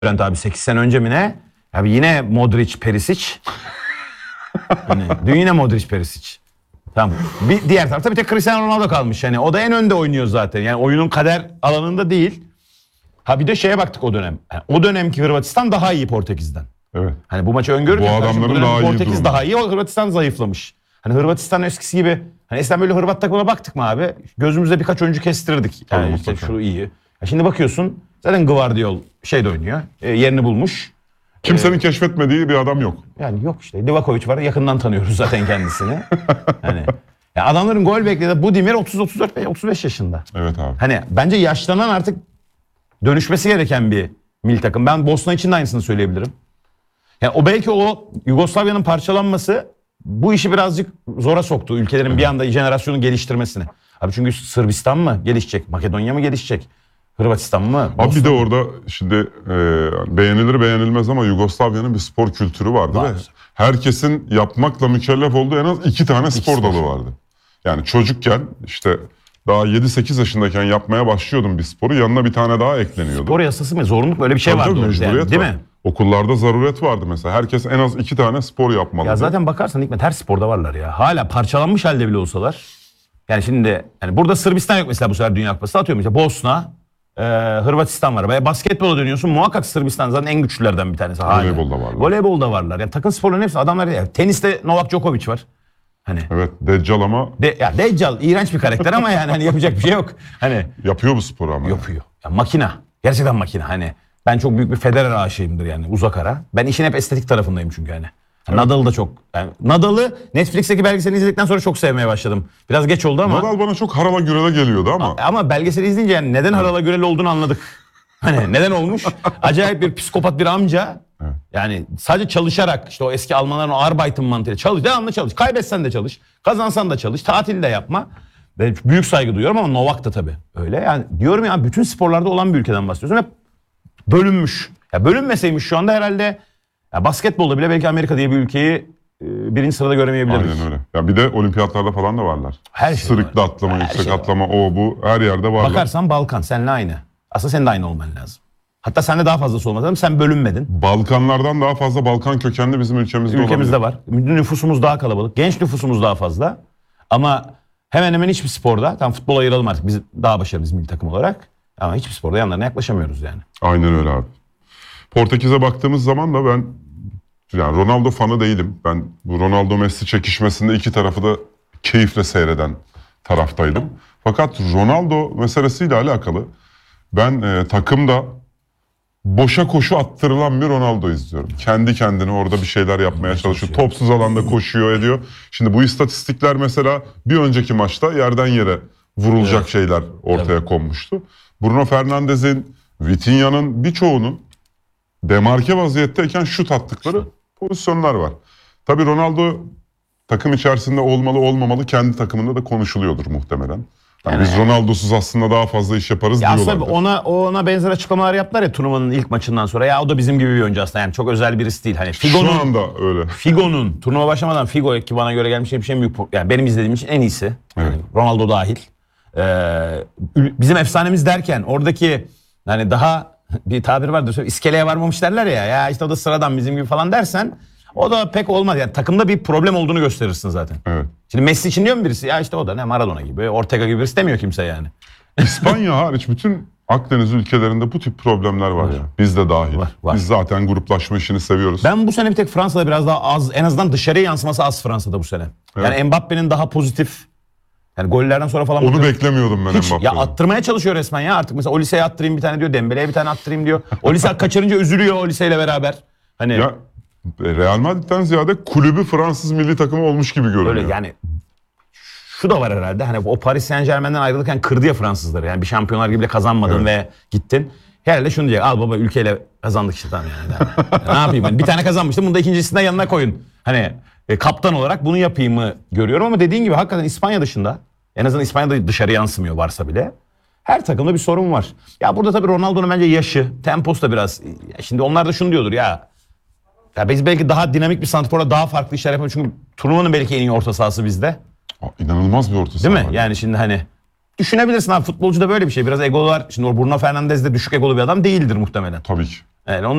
Bülent abi 8 sene önce mi ne? Abi yine Modric, Perisic. Hani, dün yine Modric, Perisic. Tamam. Bir diğer tarafta bir tek Cristiano Ronaldo kalmış. Yani o da en önde oynuyor zaten. Yani oyunun kader alanında değil. Ha bir de şeye baktık o dönem. Yani o dönemki Hırvatistan daha iyi Portekiz'den. Evet. Hani bu maçı öngörürken bu adamların daha iyi Portekiz durumu. daha iyi, o Hırvatistan zayıflamış. Hani Hırvatistan eskisi gibi. Hani eskiden böyle Hırvat takımına baktık mı abi? Gözümüzde birkaç oyuncu kestirirdik. Yani Tabii, işte mutlaka. şu iyi. Ya şimdi bakıyorsun zaten Gvardiol şeyde oynuyor. Yerini bulmuş. Kimsenin keşfetmediği bir adam yok. Yani yok işte. Livakovic var. Yakından tanıyoruz zaten kendisini. Hani ya adamların gol beklediği Budimir 30-34-35 yaşında. Evet abi. Hani bence yaşlanan artık dönüşmesi gereken bir milli takım. Ben Bosna için de aynısını söyleyebilirim. Yani o belki o Yugoslavya'nın parçalanması bu işi birazcık zora soktu. Ülkelerin bir anda jenerasyonu geliştirmesini. Abi çünkü Sırbistan mı gelişecek? Makedonya mı gelişecek? Hırvatistan mı? Abi bir de Bosna mı? orada şimdi beğenilir beğenilmez ama Yugoslavya'nın bir spor kültürü vardı. Var. Ve herkesin yapmakla mükellef olduğu en az 2 tane spor dalı vardı. Yani çocukken işte daha 7-8 yaşındayken yapmaya başlıyordum bir sporu, yanına bir tane daha ekleniyordu. Spor yasası mı? Zorunluluk böyle bir şey Tabii vardı. tabii, orada mecburiyet yani, değil var. mi? Okullarda zaruret vardı mesela. Herkes en az 2 tane spor yapmalıydı. Ya zaten bakarsan Hikmet her sporda varlar ya. Hala parçalanmış halde bile olsalar. Yani şimdi yani burada Sırbistan yok mesela bu sefer Dünya Kupası. Atıyorum işte Bosna, Hırvatistan var. Veya basketbola dönüyorsun muhakkak Sırbistan zaten en güçlülerden bir tanesi. Hala. Voleybolda varlar. Voleybolda varlar. Yani takım sporların hepsi adamlar ya. Teniste Novak Djokovic var. Hani Evet, Deccal ama ya Deccal iğrenç bir karakter ama yani hani yapacak bir şey yok. Hani yapıyor bu sporu ama. yapıyor. Ya makina. Gerçekten makina hani. Ben çok büyük bir Federer aşığıyımdır yani uzak ara. Ben işin hep estetik tarafındayım çünkü hani. Nadal'ı da çok. Yani Nadal'ı Netflix'teki belgeselini izledikten sonra çok sevmeye başladım. Biraz geç oldu ama. Nadal bana çok harala gürele geliyordu ama. Ama belgeseli izleyince yani neden harala güreli olduğunu anladık. Hani neden olmuş? Acayip bir psikopat bir amca. Evet. Yani sadece çalışarak işte o eski Almanların o Arbeiten mantığıyla çalış. Devamlı çalış. Kaybetsen de çalış. Kazansan da çalış. Tatil de yapma. Ve büyük saygı duyuyorum ama Novak da tabii öyle. Yani diyorum ya bütün sporlarda olan bir ülkeden bahsediyorsun. Hep bölünmüş. Ya bölünmeseymiş şu anda herhalde ya basketbolda bile belki Amerika diye bir ülkeyi birinci sırada göremeyebilirdik. Aynen öyle. Ya bir de olimpiyatlarda falan da varlar. Her şey Sırıkla var. atlama, Her yüksek şey var. atlama, o bu her yerde varlar. Bakarsan Balkan seninle aynı. Aslında senin de aynı olman lazım. Hatta sende daha fazlası olmaz lazım. Sen bölünmedin. Balkanlardan daha fazla Balkan kökenli bizim ülkemizde olabilir. Ülkemizde var. Nüfusumuz daha kalabalık. Genç nüfusumuz daha fazla. Ama hemen hemen hiçbir sporda, tam futbol ayıralım artık biz daha başarılıyız milli takım olarak. Ama hiçbir sporda yanlarına yaklaşamıyoruz yani. Aynen öyle abi. Portekiz'e baktığımız zaman da ben yani Ronaldo fanı değilim. Ben bu Ronaldo Messi çekişmesinde iki tarafı da keyifle seyreden taraftaydım. Fakat Ronaldo meselesiyle alakalı ben takımda boşa koşu attırılan bir Ronaldo izliyorum. Kendi kendine orada bir şeyler yapmaya çalışıyor. Topsuz alanda koşuyor ediyor. Şimdi bu istatistikler mesela bir önceki maçta yerden yere vurulacak şeyler ortaya konmuştu. Bruno Fernandes'in, Vitinha'nın birçoğunun demarke vaziyetteyken şut attıkları pozisyonlar var. Tabii Ronaldo takım içerisinde olmalı olmamalı kendi takımında da konuşuluyordur muhtemelen. Yani biz Ronaldo'suz aslında daha fazla iş yaparız Ya diyorlardır. aslında ona benzer açıklamalar yaptılar ya turnuvanın ilk maçından sonra. Ya o da bizim gibi bir oyuncu aslında yani çok özel birisi değil. Hani Şu anda öyle. Figo'nun turnuva başlamadan Figo ki bana göre gelmiş bir şey büyük. Yani benim izlediğim için en iyisi. Yani Ronaldo dahil. Bizim efsanemiz derken oradaki hani daha bir tabir vardır. İskeleye varmamış derler ya. Ya işte o da sıradan bizim gibi falan dersen o da pek olmaz. Yani takımda bir problem olduğunu gösterirsin zaten. Evet. Şimdi Messi için diyor mu birisi? Ya işte o da ne Maradona gibi, Ortega gibi birisi demiyor kimse yani. İspanya hariç bütün Akdeniz ülkelerinde bu tip problemler var ya. Biz de dahil. Var. Biz zaten gruplaşma işini seviyoruz. Ben bu sene bir tek Fransa'da biraz daha az, en azından dışarıya yansıması az Fransa'da bu sene. Yani Mbappe'nin daha pozitif, yani gollerden sonra falan. Onu beklemiyordum ben hiç, Mbappe'den. ya attırmaya çalışıyor resmen ya artık. Mesela Olise'ye attırayım bir tane diyor, Dembele'ye bir tane attırayım diyor. Olise kaçırınca üzülüyor Olise'yle beraber. Hani Ya Real Madrid'den ziyade kulübü Fransız milli takımı olmuş gibi görünüyor. öyle yani. Şu da var herhalde. Hani o Paris Saint-Germain'den ayrılırken kırdı ya Fransızları. Yani bir şampiyonlar gibi de kazanmadın ve gittin. Herhalde şunu diyecek. Al baba ülkeyle kazandık işte tamam yani. Ne yapayım ben? Bir tane kazanmıştım. Bunu da ikincisinden yanına koyun. Hani kaptan olarak bunu yapayım mı görüyorum ama dediğin gibi hakikaten İspanya dışında, en azından İspanya'da dışarı yansımıyor varsa bile, her takımda bir sorun var. Ya burada tabii Ronaldo'nun bence yaşı, temposu da biraz. Şimdi onlar da şunu diyordur ya biz belki daha dinamik bir santrforla daha farklı işler yapalım. Çünkü turnuvanın belki en iyi orta sahası bizde. İnanılmaz bir orta saha. Değil mi? Yani şimdi hani düşünebilirsin abi futbolcu da böyle bir şey. Biraz egolar. Şimdi o Bruno Fernandes de düşük egolu bir adam değildir muhtemelen. Tabii ki. Yani